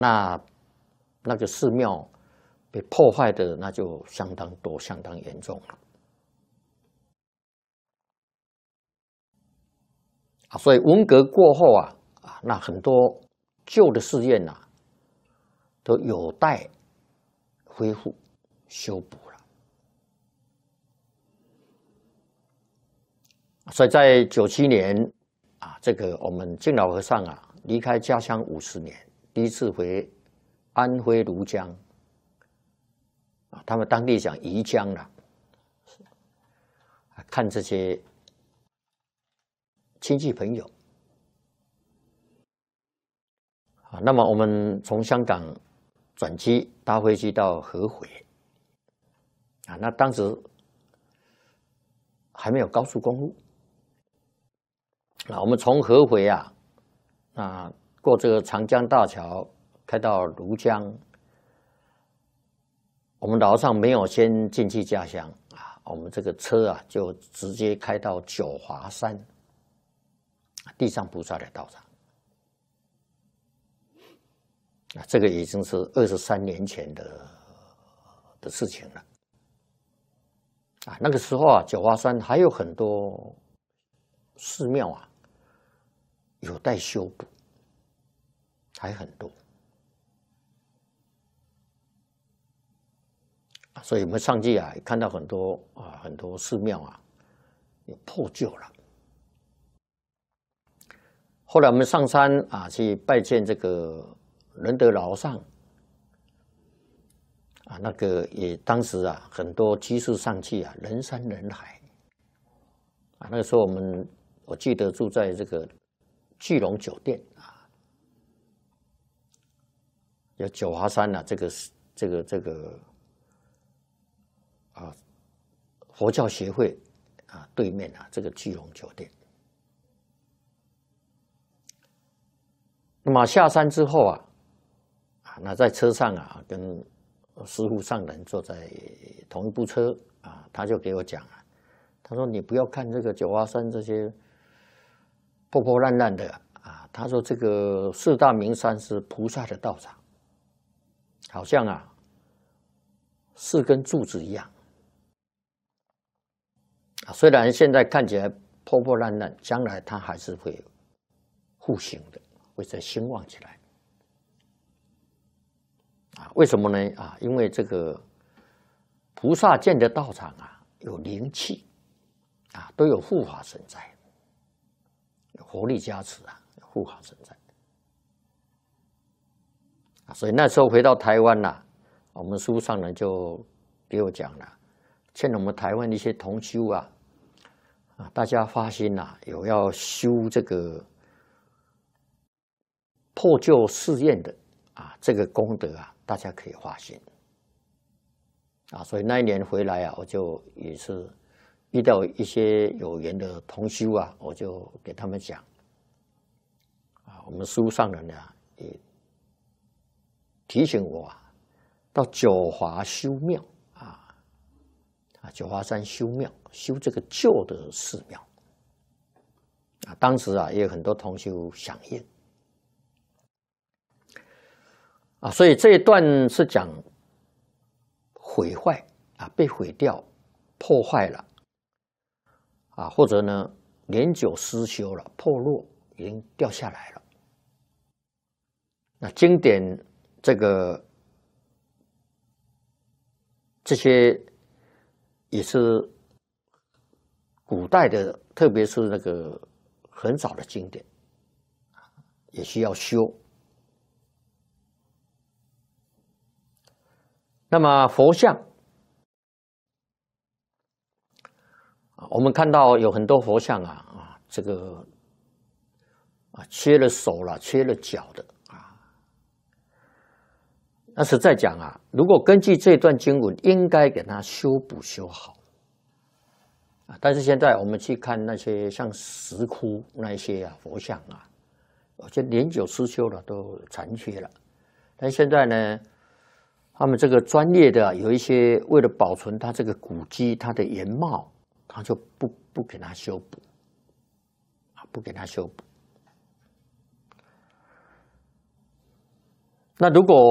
那个寺庙被破坏的那就相当多、相当严重了。所以文革过后那很多旧的寺院都有待恢复修补了。所以在97年这个我们敬老和尚离开家乡50年，第一次回安徽庐江他们当地讲宜江了，看这些亲戚朋友那么我们从香港转机搭飞机到合肥那当时还没有高速公路我们从合肥过这个长江大桥开到庐江，我们老上没有先进去家乡我们这个车就直接开到九华山地藏菩萨的道场这个已经是23年前的事情了那个时候九华山还有很多寺庙有待修补，还很多所以我们上去看到很多寺庙有破旧了。后来我们上山去拜见这个仁德老上那个也当时很多居士上去人山人海那个时候我记得住在这个聚龙酒店有九华山这个佛教协会对面这个聚龙酒店。那么下山之后那在车上跟师父上人坐在同一部车他就给我讲他说你不要看这个九华山这些破破烂烂的他说这个四大名山是菩萨的道场，好像是跟柱子一样虽然现在看起来破破烂烂，将来它还是会复兴的，会再兴旺起来为什么呢因为这个菩萨建的道场有灵气都有护法神在，有活力加持有护法神在所以那时候回到台湾我们书上呢就给我讲了，欠我们台湾的一些同修大家发心有要修这个破旧寺院的这个功德大家可以发心所以那一年回来我就也是遇到一些有缘的同修我就给他们讲我们书上人也提醒我到九华修庙九华山修庙，修这个旧的寺庙当时也有很多同修响应所以这一段是讲毁坏被毁掉、破坏了或者呢年久失修了、破落，已经掉下来了。那经典这些也是古代的，特别是那个很早的经典，也需要修。那么佛像，我们看到有很多佛像这个缺了手了，缺了脚的那实在讲如果根据这段经文，应该给它修补修好但是现在我们去看那些像石窟那一些佛像就年久失修了，都残缺了。但现在呢，他们这个专业的有一些为了保存它这个古迹、它的原貌，他就不给它修补不给它修补。 那如果